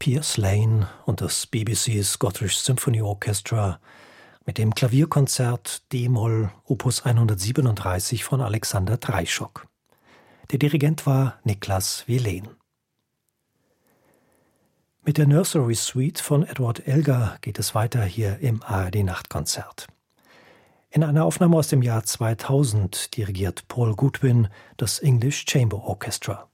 Piers Lane und das BBC Scottish Symphony Orchestra mit dem Klavierkonzert d-Moll Opus 137 von Alexander Dreischock. Der Dirigent war Niklas Vilen. Mit der Nursery Suite von Edward Elgar geht es weiter hier im ARD-Nachtkonzert. In einer Aufnahme aus dem Jahr 2000 dirigiert Paul Goodwin das English Chamber Orchestra.